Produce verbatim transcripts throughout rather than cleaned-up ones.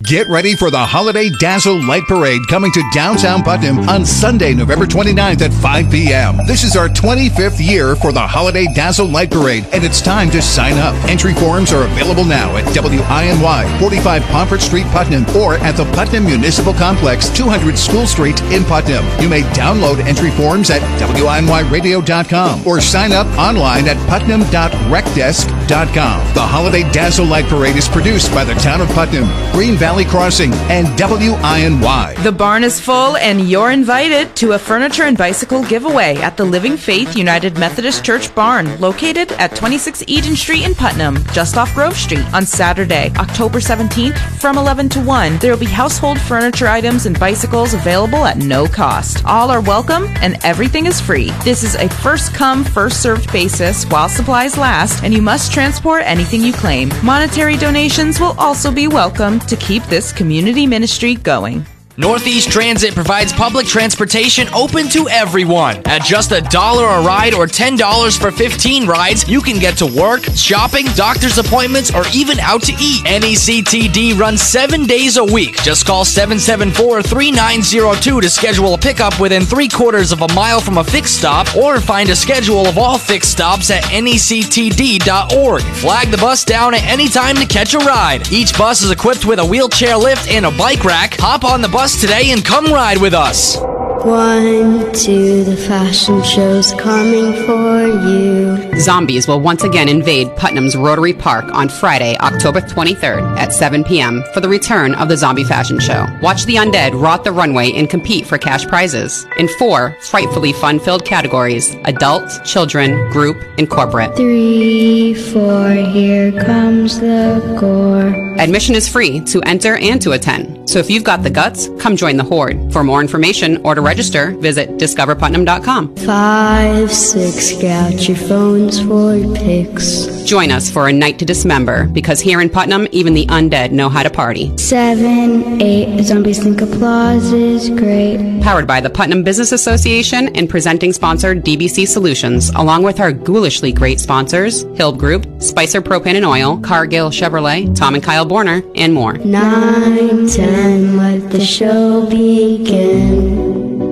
Get ready for the Holiday Dazzle Light Parade coming to downtown Putnam on Sunday, November twenty-ninth at five p.m. This is our twenty-fifth year for the Holiday Dazzle Light Parade, and it's time to sign up. Entry forms are available now at W I N Y, forty-five Pomfret Street, Putnam, or at the Putnam Municipal Complex, two hundred School Street in Putnam. You may download entry forms at W I N Y radio dot com or sign up online at putnam dot rec desk dot com. The Holiday Dazzle Light Parade is produced by the Town of Putnam, Green Valley Crossing, and W I N Y. The barn is full, and you're invited to a furniture and bicycle giveaway at the Living Faith United Methodist Church barn, located at twenty-six Eden Street in Putnam, just off Grove Street, on Saturday, October seventeenth, from eleven to one. There will be household furniture items and bicycles available at no cost. All are welcome, and everything is free. This is a first-come, first-served basis while supplies last, and you must transport anything you claim. Monetary donations will also be welcome to keep this community ministry going. Northeast Transit provides public transportation open to everyone. At just a dollar a ride or ten dollars for fifteen rides, you can get to work, shopping, doctor's appointments, or even out to eat. N E C T D runs seven days a week. Just call seven seven four, three nine zero two to schedule a pickup within three quarters of a mile from a fixed stop, or find a schedule of all fixed stops at N E C T D dot org. Flag the bus down at any time to catch a ride. Each bus is equipped with a wheelchair lift and a bike rack. Hop on the bus today and come ride with us. One, two, the fashion show's coming for you. Zombies will once again invade Putnam's Rotary Park on Friday, October twenty-third at seven p.m. for the return of the Zombie Fashion Show. Watch the undead rot the runway and compete for cash prizes in four frightfully fun-filled categories: adult, children, group, and corporate. Three, four, here comes the gore. Admission is free to enter and to attend. So if you've got the guts, come join the horde. For more information or to register, visit discover putnam dot com. Five, six, get out your phones for pics. Join us for a night to dismember, because here in Putnam, even the undead know how to party. Seven, eight, zombies think applause is great. Powered by the Putnam Business Association and presenting sponsor D B C Solutions, along with our ghoulishly great sponsors, Hill Group, Spicer Propane and Oil, Cargill Chevrolet, Tom and Kyle Borner, and more. Nine, ten, let the show begin.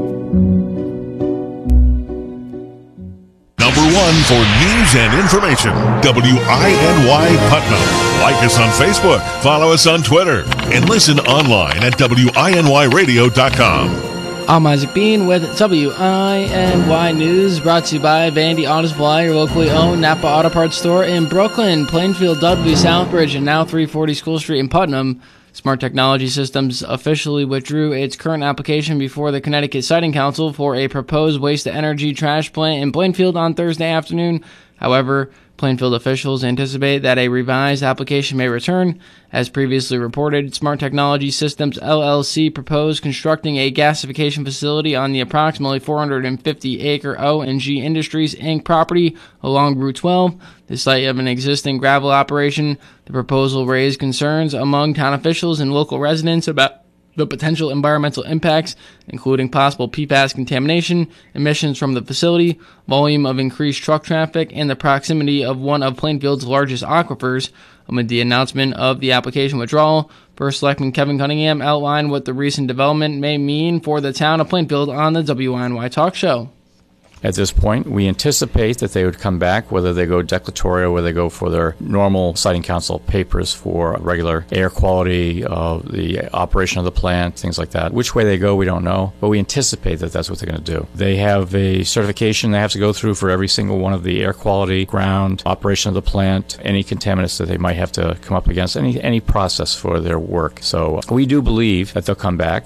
Number one for news and information, W I N Y Putnam. Like us on Facebook, follow us on Twitter, and listen online at W I N Y radio dot com. I'm Isaac Bean with W I N Y News, brought to you by Vandy Auto Supply, your locally owned Napa Auto Parts store in Brooklyn, Plainfield, Dudley, Southbridge, and now three forty School Street in Putnam. Smart Technology Systems officially withdrew its current application before the Connecticut Siting Council for a proposed waste-to-energy trash plant in Plainfield on Thursday afternoon. However, Plainfield officials anticipate that a revised application may return. As previously reported, Smart Technology Systems L L C proposed constructing a gasification facility on the approximately four hundred fifty acre O and G Industries Incorporated property along Route twelve, the site of an existing gravel operation. The proposal raised concerns among town officials and local residents about the potential environmental impacts, including possible P FAS contamination, emissions from the facility, volume of increased truck traffic, and the proximity of one of Plainfield's largest aquifers. Amid the announcement of the application withdrawal, First Selectman Kevin Cunningham outlined what the recent development may mean for the town of Plainfield on the W I N Y Talk Show. At this point, we anticipate that they would come back, whether they go declaratory or whether they go for their normal Siting Council papers for regular air quality, uh, the operation of the plant, things like that. Which way they go, we don't know, but we anticipate that that's what they're going to do. They have a certification they have to go through for every single one of the air quality, ground, operation of the plant, any contaminants that they might have to come up against, any, any process for their work. So we do believe that they'll come back.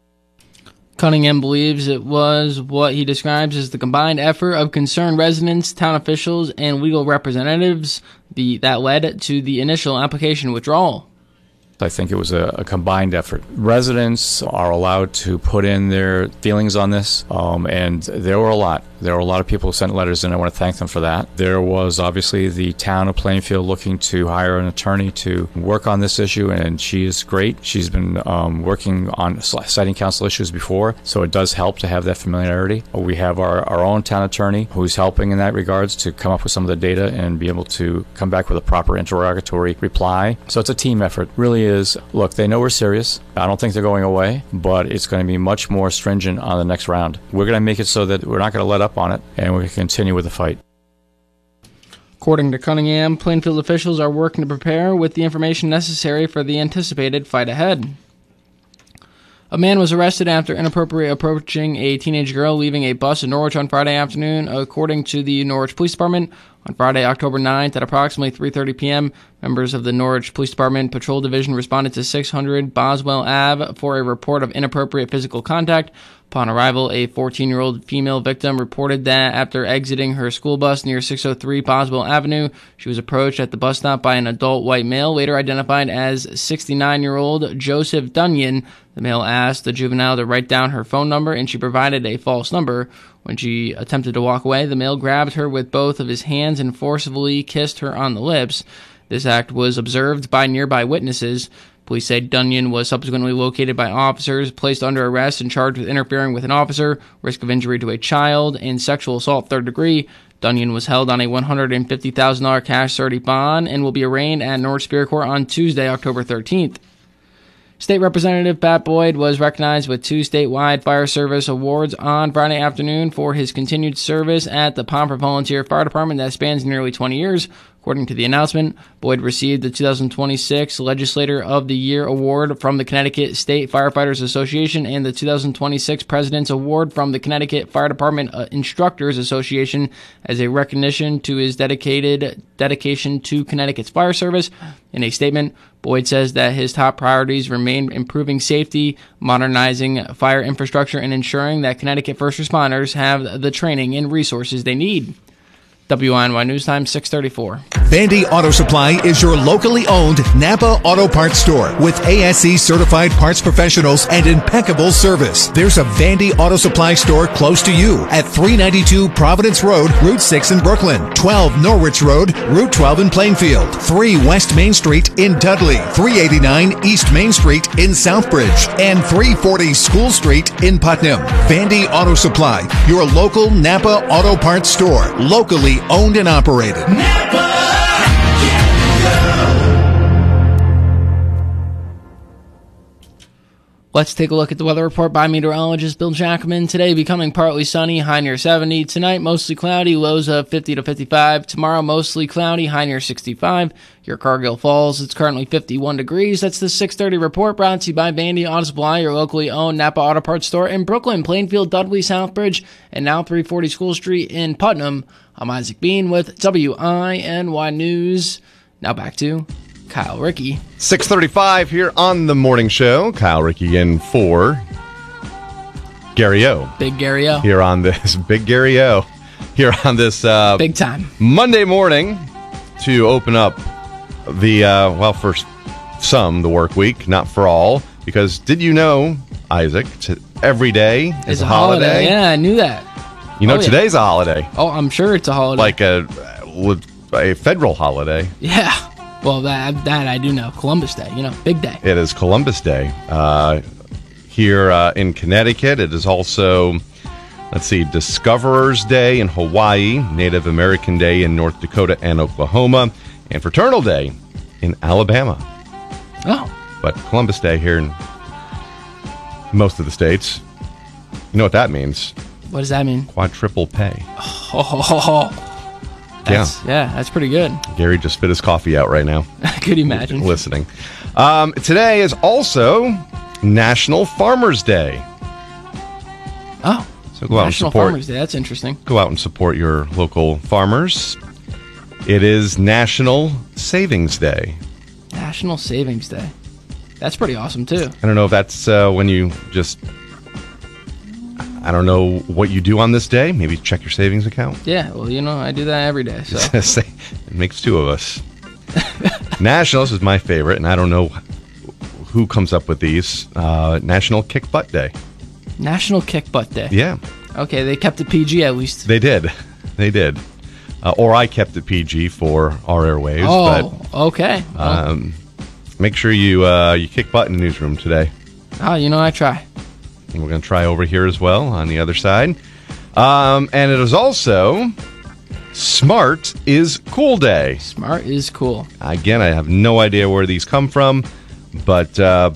Cunningham believes it was what he describes as the combined effort of concerned residents, town officials, and legal representatives the, that led to the initial application withdrawal. I think it was a, a combined effort. Residents are allowed to put in their feelings on this, um, and there were a lot. There were a lot of people who sent letters in. I want to thank them for that. There was obviously the town of Plainfield looking to hire an attorney to work on this issue, and she is great. She's been um, working on siting council issues before, so it does help to have that familiarity. We have our, our own town attorney who's helping in that regards to come up with some of the data and be able to come back with a proper interrogatory reply. So it's a team effort. It really is. Look, they know we're serious. I don't think they're going away, but it's going to be much more stringent on the next round. We're going to make it so that we're not going to let up on it, and we're going to continue with the fight. According to Cunningham, Plainfield officials are working to prepare with the information necessary for the anticipated fight ahead. A man was arrested after inappropriately approaching a teenage girl leaving a bus in Norwich on Friday afternoon. According to the Norwich Police Department, on Friday, October ninth, at approximately three thirty p.m., members of the Norwich Police Department Patrol Division responded to six hundred Boswell Avenue for a report of inappropriate physical contact. Upon arrival, a fourteen-year-old female victim reported that after exiting her school bus near six oh three Boswell Avenue, she was approached at the bus stop by an adult white male, later identified as sixty-nine-year-old Joseph Dunyan. The male asked the juvenile to write down her phone number, and she provided a false number. When she attempted to walk away, the male grabbed her with both of his hands and forcibly kissed her on the lips. This act was observed by nearby witnesses. Police say Dunyan was subsequently located by officers, placed under arrest, and charged with interfering with an officer, risk of injury to a child, and sexual assault third degree. Dunyan was held on a one hundred fifty thousand dollars cash surety bond and will be arraigned at Norwich Superior Court on Tuesday, October thirteenth. State Representative Pat Boyd was recognized with two statewide fire service awards on Friday afternoon for his continued service at the Pomfret Volunteer Fire Department that spans nearly twenty years. According to the announcement, Boyd received the two thousand twenty-six Legislator of the Year Award from the Connecticut State Firefighters Association and the two thousand twenty-six President's Award from the Connecticut Fire Department Instructors Association as a recognition to his dedicated dedication to Connecticut's fire service. In a statement, Boyd says that his top priorities remain improving safety, modernizing fire infrastructure, and ensuring that Connecticut first responders have the training and resources they need. W I N Y News Time, six thirty-four. Vandy Auto Supply is your locally owned Napa Auto Parts store with A S E certified parts professionals and impeccable service. There's a Vandy Auto Supply store close to you at three ninety-two Providence Road, Route six in Brooklyn, twelve Norwich Road, Route twelve in Plainfield, three West Main Street in Dudley, three eighty-nine East Main Street in Southbridge, and three forty School Street in Putnam. Vandy Auto Supply, your local Napa Auto Parts store, locally owned and operated. Napa, Let's take a look at the weather report by meteorologist Bill Jackman. Today becoming partly sunny, high near seventy. Tonight mostly cloudy, lows of fifty to fifty-five. Tomorrow mostly cloudy, high near sixty-five. Here at Cargill Falls, it's currently fifty-one degrees. That's the six thirty report brought to you by Vandy Auto Supply, your locally owned Napa Auto Parts store in Brooklyn, Plainfield, Dudley, Southbridge, and now three forty School Street in Putnam. I'm Isaac Bean with W I N Y News. Now back to Kyle Rickey. six thirty-five here on the morning show. Kyle Rickey in for Gary O. Big Gary O. Here on this, Big Gary O. Here on this uh, big time Monday morning to open up the, uh, well, for some, the work week, not for all. Because did you know, Isaac, t- every day is it's a holiday? holiday? Yeah, I knew that. You know, oh, today's yeah. a holiday. Oh, I'm sure it's a holiday. Like a, a federal holiday. Yeah. Well, that that I do know. Columbus Day, you know, big day. It is Columbus Day. Uh, here uh, in Connecticut, it is also, let's see, Discoverers Day in Hawaii, Native American Day in North Dakota and Oklahoma, and Fraternal Day in Alabama. Oh. But Columbus Day here in most of the states. You know what that means? What does that mean? Quadruple pay. Oh, ho, ho, ho. That's, yeah. yeah, that's pretty good. Gary just spit his coffee out right now. Could you imagine? Listening. Um, today is also National Farmers Day. Oh, so go out National and support, Farmers Day. That's interesting. Go out and support your local farmers. It is National Savings Day. National Savings Day. That's pretty awesome, too. I don't know if that's uh, when you just... I don't know what you do on this day. Maybe check your savings account. Yeah, well, you know, I do that every day. So it makes two of us. National, this is my favorite, and I don't know who comes up with these. Uh, National Kick Butt Day. National Kick Butt Day. Yeah. Okay, they kept it P G at least. They did. They did. Uh, or I kept it P G for our airwaves. Oh, but, okay. Um, make sure you uh, you kick butt in the newsroom today. Oh, you know, I try. And we're going to try over here as well on the other side. Um, and it is also Smart is Cool Day. Smart is cool. Again, I have no idea where these come from, but uh,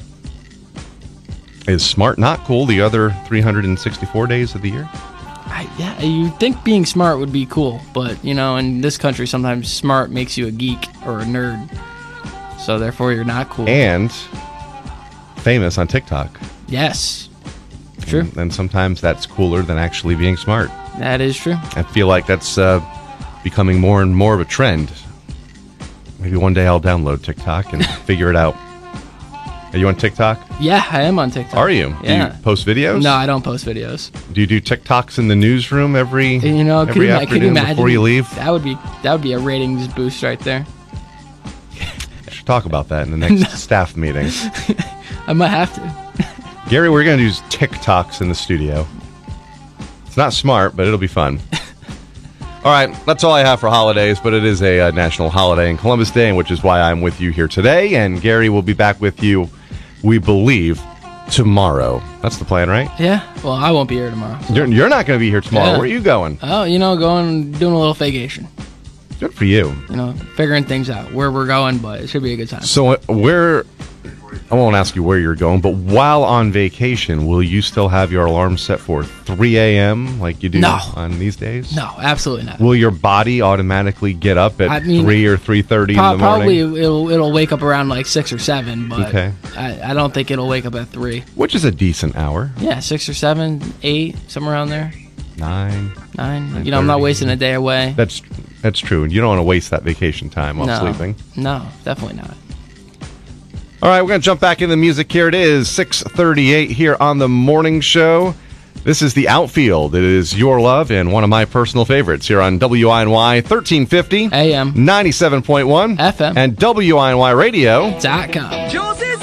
is Smart not cool the other three hundred sixty-four days of the year? I, yeah, you think being smart would be cool, but, you know, in this country, sometimes smart makes you a geek or a nerd. So, therefore, you're not cool. And famous on TikTok. Yes. True. And, and sometimes that's cooler than actually being smart. That is true. I feel like that's uh, becoming more and more of a trend. Maybe one day I'll download TikTok and figure it out. Are you on TikTok? Yeah, I am on TikTok. Are you? Yeah. Do you post videos? No, I don't post videos. Do you do TikToks in the newsroom every You know, every could you, afternoon could you imagine before you leave? That would be that would be a ratings boost right there. I should talk about that in the next No. staff meeting. I might have to. Gary, we're going to do TikToks in the studio. It's not smart, but it'll be fun. All right, that's all I have for holidays, but it is a uh, national holiday in Columbus Day, which is why I'm with you here today. And Gary will be back with you, we believe, tomorrow. That's the plan, right? Yeah. Well, I won't be here tomorrow. So. You're, you're not going to be here tomorrow. Yeah. Where are you going? Oh, you know, going doing a little vacation. Good for you. You know, figuring things out where we're going, but it should be a good time. So uh, where... I won't ask you where you're going, but while on vacation, will you still have your alarm set for three a.m. like you do No. on these days? No, absolutely not. Will your body automatically get up at I mean, three or three thirty Pro- in the morning? Probably it'll it'll wake up around like six or seven, but Okay. I, I don't think it'll wake up at three. Which is a decent hour. Yeah, six or seven, eight, somewhere around there. Nine. Nine. You know, I'm not wasting a day away. That's that's true. You don't want to waste that vacation time while no, sleeping. No, definitely not. All right, we're going to jump back into the music. Here it is, six thirty-eight here on the morning show. This is The Outfield. It is Your Love and one of my personal favorites here on W I N Y thirteen fifty A M ninety-seven point one F M and W I N Y radio dot com. Josie